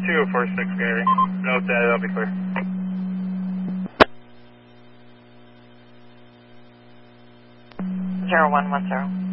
2046 Gary. Note that, that'll be clear. Zero 110.